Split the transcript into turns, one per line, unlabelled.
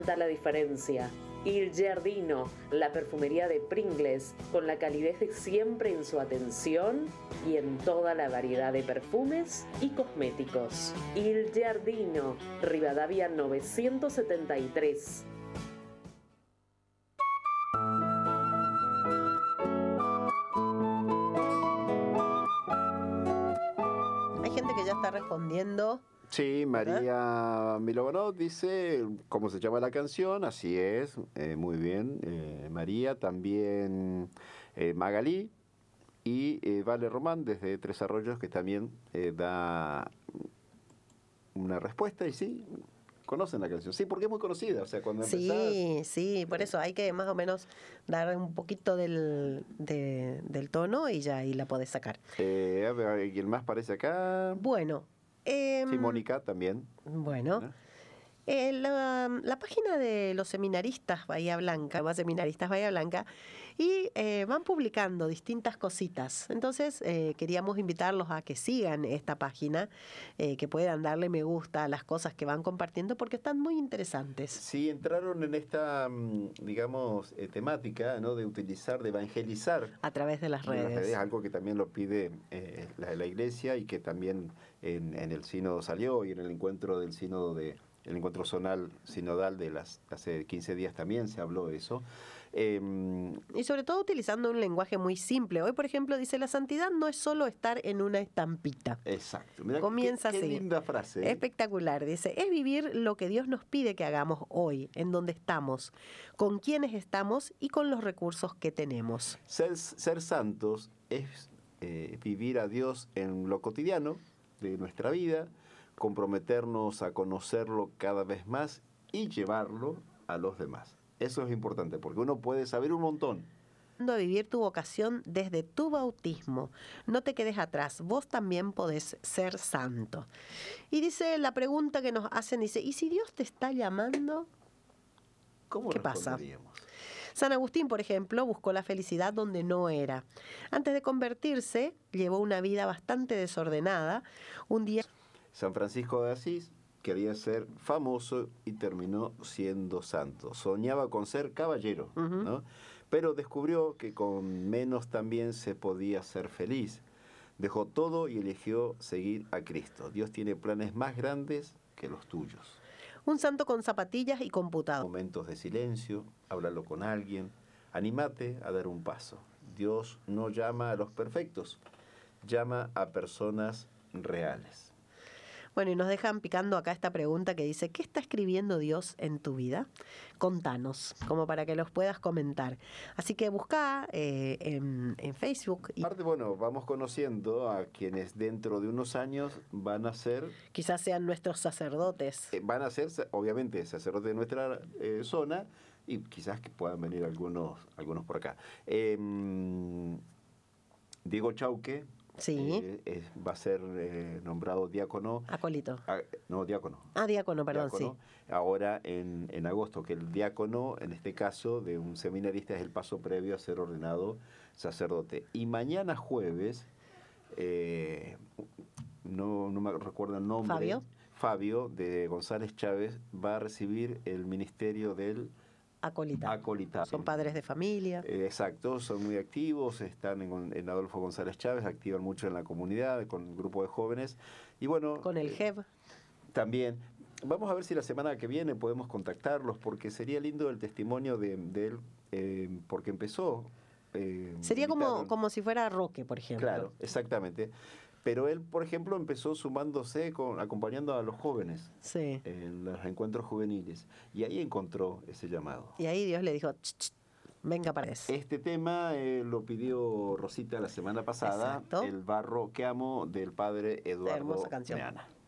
La diferencia. Il Giardino, la perfumería de Pringles, con la calidez de siempre en su atención y en toda la variedad de perfumes y cosméticos. Il Giardino, Rivadavia 973.
Hay gente que ya está respondiendo.
Sí, María Milovanov dice cómo se llama la canción, así es, muy bien. María, también Magalí y Vale Román desde Tres Arroyos, que también da una respuesta y sí, conocen la canción. Sí, porque es muy conocida, o sea, cuando empezás...
Sí, por eso hay que más o menos dar un poquito del tono y ya ahí la podés sacar.
A ver, ¿quién más aparece acá?
Bueno.
Sí, Mónica también.
Bueno.
¿No?
La página de los seminaristas Bahía Blanca, más seminaristas Bahía Blanca, y van publicando distintas cositas. Entonces queríamos invitarlos a que sigan esta página, que puedan darle me gusta a las cosas que van compartiendo porque están muy interesantes.
Sí, entraron en esta, digamos, temática, ¿no? De utilizar, de evangelizar
a través de las redes.
Algo que también lo pide la Iglesia y que también en el sínodo salió y en el encuentro del sínodo el encuentro sinodal de hace 15 días también se habló de eso.
Y sobre todo utilizando un lenguaje muy simple. Hoy, por ejemplo, dice, la santidad no es solo estar en una estampita.
Exacto. Mirá,
comienza
qué
así.
Linda frase.
Espectacular. Dice, es vivir lo que Dios nos pide que hagamos hoy, en donde estamos, con quienes estamos y con los recursos que tenemos.
Ser santos es vivir a Dios en lo cotidiano de nuestra vida, comprometernos a conocerlo cada vez más y llevarlo a los demás. Eso es importante, porque uno puede saber un montón.
A vivir tu vocación desde tu bautismo. No te quedes atrás, vos también podés ser santo. Y dice la pregunta que nos hacen, dice, ¿y si Dios te está llamando?
¿Cómo
¿Qué pasa?
responderíamos?
San Agustín, por ejemplo, buscó la felicidad donde no era. Antes de convertirse, llevó una vida bastante desordenada. Un día...
San Francisco de Asís quería ser famoso y terminó siendo santo. Soñaba con ser caballero, ¿no? Pero descubrió que con menos también se podía ser feliz. Dejó todo y eligió seguir a Cristo. Dios tiene planes más grandes que los tuyos.
Un santo con zapatillas y computador.
Momentos de silencio, háblalo con alguien, anímate a dar un paso. Dios no llama a los perfectos, llama a personas reales.
Bueno, y nos dejan picando acá esta pregunta que dice, ¿qué está escribiendo Dios en tu vida? Contanos, como para que los puedas comentar. Así que buscá en Facebook.
Aparte, bueno, vamos conociendo a quienes dentro de unos años van a ser...
Quizás sean nuestros sacerdotes.
Van a ser, obviamente, sacerdotes de nuestra zona y quizás que puedan venir algunos por acá. Diego Chauque.
Sí.
Va a ser nombrado diácono.
Acólito.
No, diácono.
Diácono, perdón,
diácono, sí. Ahora en agosto, que el diácono, en este caso, de un seminarista, es el paso previo a ser ordenado sacerdote. Y mañana jueves, no me recuerdo el nombre. Fabio, de González Chávez, va a recibir el ministerio del... Acolitado.
Son padres de familia.
Exacto, son muy activos, están en Adolfo González Chávez, activan mucho en la comunidad, con un grupo de jóvenes. Y bueno...
Con el GEV.
También. Vamos a ver si la semana que viene podemos contactarlos, porque sería lindo el testimonio de él, porque empezó...
Sería como si fuera Roque, por ejemplo.
Claro, exactamente. Pero él, por ejemplo, empezó sumándose, acompañando a los jóvenes en los encuentros juveniles. Y ahí encontró ese llamado.
Y ahí Dios le dijo, venga para eso.
Este tema lo pidió Rosita la semana pasada. Exacto. El barro que amo, del padre Eduardo Meana.